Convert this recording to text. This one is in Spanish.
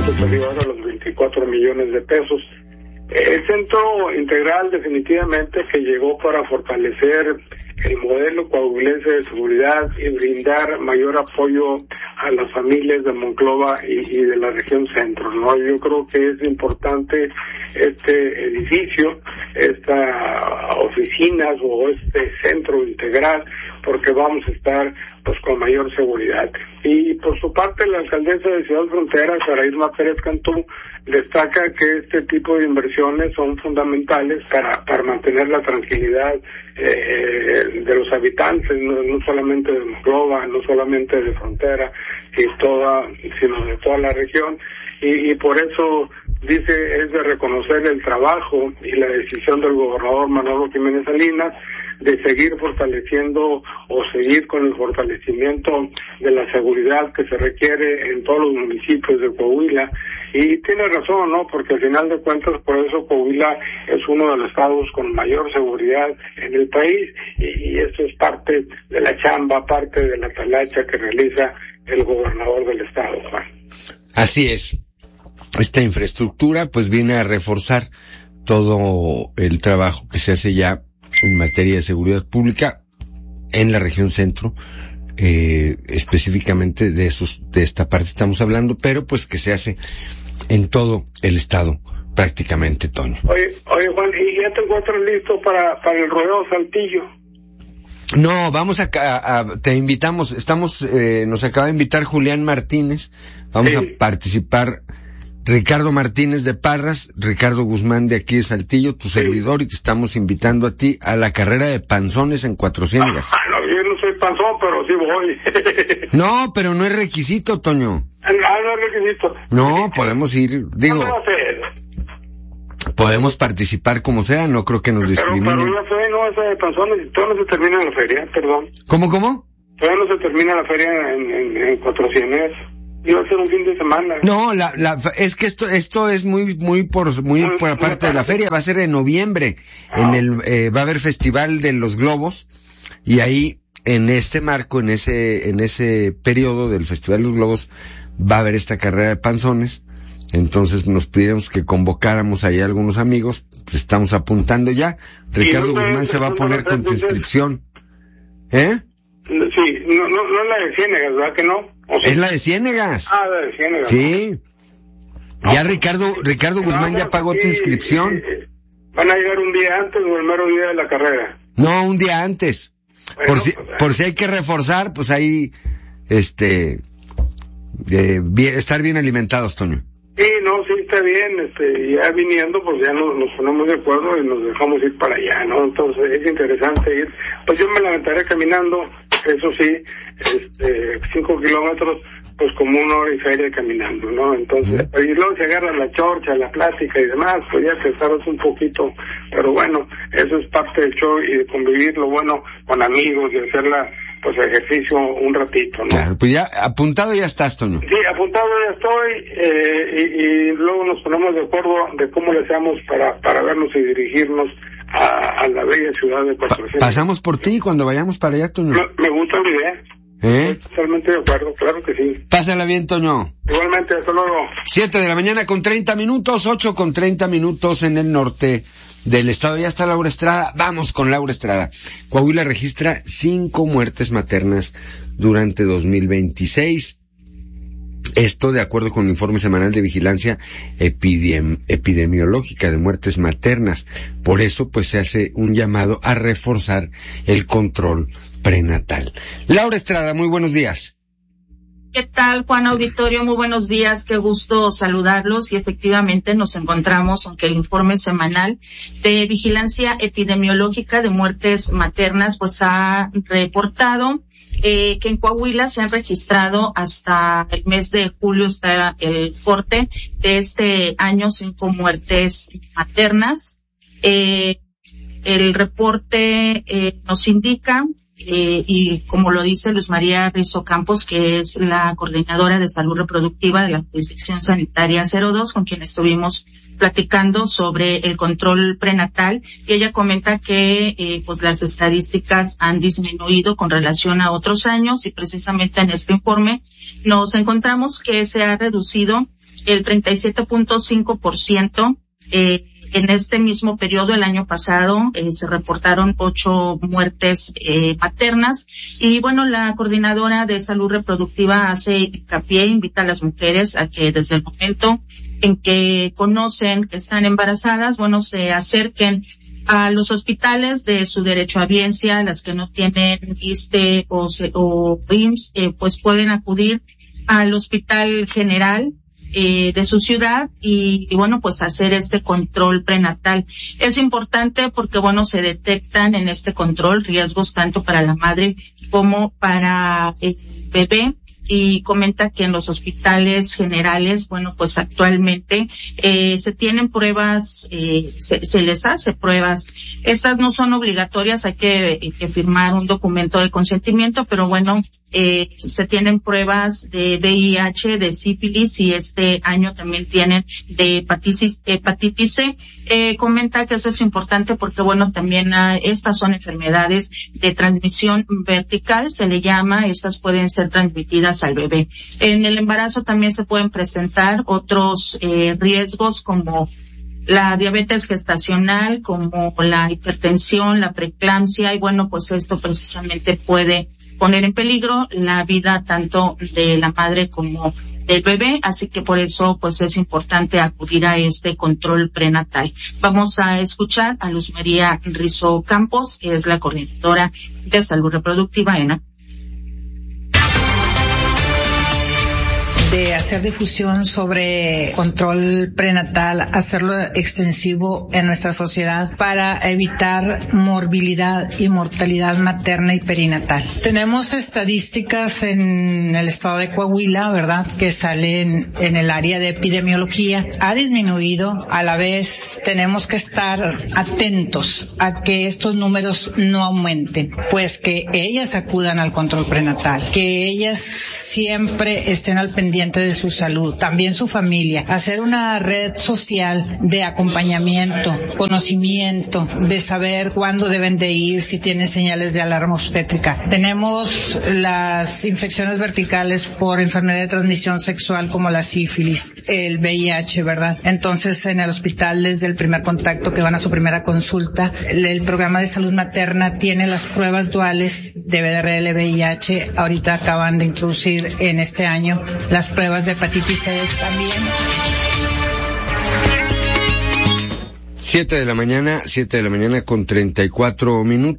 superior a los 24 millones de pesos. El Centro Integral definitivamente que llegó para fortalecer el modelo coahuilense de seguridad y brindar mayor apoyo a las familias de Monclova y de la región centro, ¿no? Yo creo que es importante este edificio, esta oficinas o este centro integral, porque vamos a estar pues con mayor seguridad. Y por su parte la alcaldesa de Ciudad Frontera, Sara Irma Pérez Cantú, destaca que este tipo de inversiones son fundamentales para mantener la tranquilidad de los habitantes, no solamente de Monclova, no solamente de Frontera, sino de toda la región, y por eso dice es de reconocer el trabajo y la decisión del gobernador Manolo Jiménez Salinas de seguir fortaleciendo o seguir con el fortalecimiento de la seguridad que se requiere en todos los municipios de Coahuila. Y tiene razón, ¿no? Porque al final de cuentas, por eso Coahuila es uno de los estados con mayor seguridad en el país, y esto es parte de la chamba, parte de la talacha que realiza el gobernador del estado, Juan. Así es. Esta infraestructura pues viene a reforzar todo el trabajo que se hace ya en materia de seguridad pública en la región centro, específicamente de esta parte estamos hablando, pero pues que se hace en todo el estado prácticamente, Toño. Oye Juan, ¿y ya te encuentras listo para el rodeo Saltillo? No, vamos te invitamos, nos acaba de invitar Julián Martínez, vamos a participar Ricardo Martínez de Parras, Ricardo Guzmán de aquí de Saltillo, tu servidor, y te estamos invitando a ti a la carrera de panzones en Cuatro Ciénegas. No, yo no soy panzón, pero sí voy. No, pero no es requisito, Toño. No es requisito. No, podemos ir, digo, podemos participar como sea, no creo que nos discriminen. Pero la feria no es de panzones, todavía no se termina la feria, perdón. ¿Cómo? Todavía no se termina la feria en Cuatro Ciénegas. Iba a ser un fin de semana. No, es que esto es muy por aparte de la feria, va a ser en noviembre, va a haber Festival de los Globos, y ahí, en este marco, en ese periodo del Festival de los Globos, va a haber esta carrera de panzones. Entonces nos pidieron que convocáramos ahí a algunos amigos, pues estamos apuntando ya. Ricardo Guzmán se va a poner con tu inscripción. ¿Eh? Sí, no es la de Ciénegas, ¿verdad que no? Es la de Ciénegas. La de Ciénegas. Sí. Ya Ricardo Guzmán ya pagó tu inscripción. ¿Van a llegar un día antes o el mero día de la carrera? No, un día antes. Bueno, por si hay que reforzar, pues ahí, estar bien alimentados, Toño. Sí, está bien, ya viniendo, pues ya nos ponemos de acuerdo y nos dejamos ir para allá, ¿no? Entonces es interesante ir. Pues yo me lamentaré caminando, eso sí, 5 kilómetros, pues como 1 hora y feria caminando, ¿no? Entonces, y luego se agarra la chorcha, la plática y demás, pues ya te sabes un poquito, pero bueno, eso es parte del show y de convivir lo bueno con amigos y hacerla, pues ejercicio un ratito, ¿no? Claro, pues ya apuntado ya estás, Toño. Sí, apuntado ya estoy, y luego nos ponemos de acuerdo de cómo le hacemos para vernos y dirigirnos a la bella ciudad de Cuatro Ciénegas. Pasamos por ti cuando vayamos para allá, Toño. Me gusta la idea. Estoy totalmente de acuerdo, claro que sí. Pásala bien, Toño. Igualmente, hasta luego. 7 de la mañana con 30 minutos, 8 con 30 minutos en el norte del estado. Ya está Laura Estrada. Vamos con Laura Estrada. Coahuila registra 5 muertes maternas durante 2026. Esto de acuerdo con el informe semanal de vigilancia epidemiológica de muertes maternas. Por eso, pues, se hace un llamado a reforzar el control prenatal. Laura Estrada, muy buenos días. ¿Qué tal, Juan Auditorio? Muy buenos días, qué gusto saludarlos, y efectivamente nos encontramos con que el informe semanal de vigilancia epidemiológica de muertes maternas pues ha reportado que en Coahuila se han registrado hasta el mes de julio, hasta el corte de este año, 5 muertes maternas. El reporte nos indica y como lo dice Luz María Rizo Campos, que es la coordinadora de salud reproductiva de la jurisdicción sanitaria 02, con quien estuvimos platicando sobre el control prenatal, y ella comenta que pues las estadísticas han disminuido con relación a otros años, y precisamente en este informe nos encontramos que se ha reducido el 37.5%. En este mismo periodo, el año pasado, se reportaron 8 muertes maternas, y bueno, la coordinadora de salud reproductiva hace hincapié, invita a las mujeres a que desde el momento en que conocen que están embarazadas, bueno, se acerquen a los hospitales de su derechohabiencia. Las que no tienen ISSSTE o IMSS, pues pueden acudir al Hospital General de su ciudad y bueno, pues hacer este control prenatal. Es importante porque bueno, se detectan en este control riesgos tanto para la madre como para el bebé. Y comenta que en los hospitales generales, bueno, pues actualmente se tienen pruebas, se les hace pruebas. Estas no son obligatorias, hay que firmar un documento de consentimiento, pero bueno, se tienen pruebas de VIH, de sífilis, y este año también tienen de hepatitis C. Comenta que eso es importante porque bueno, también estas son enfermedades de transmisión vertical, se le llama. Estas pueden ser transmitidas al bebé. En el embarazo también se pueden presentar otros riesgos como la diabetes gestacional, como la hipertensión, la preeclampsia, y bueno, pues esto precisamente puede poner en peligro la vida tanto de la madre como del bebé, así que por eso pues es importante acudir a este control prenatal. Vamos a escuchar a Luz María Rizo Campos, que es la coordinadora de salud reproductiva ENA. De hacer difusión sobre control prenatal, hacerlo extensivo en nuestra sociedad para evitar morbilidad y mortalidad materna y perinatal. Tenemos estadísticas en el estado de Coahuila, ¿verdad?, que salen en el área de epidemiología. Ha disminuido, a la vez tenemos que estar atentos a que estos números no aumenten, pues que ellas acudan al control prenatal, que ellas siempre estén al pendiente de su salud, también su familia, hacer una red social de acompañamiento, conocimiento, de saber cuándo deben de ir, si tienen señales de alarma obstétrica. Tenemos las infecciones verticales por enfermedad de transmisión sexual como la sífilis, el VIH, ¿verdad? Entonces, en el hospital, desde el primer contacto que van a su primera consulta, el programa de salud materna tiene las pruebas duales de VRL-VIH. Ahorita acaban de introducir en este año las pruebas de hepatitis C también. 7 de la mañana con 34 minutos.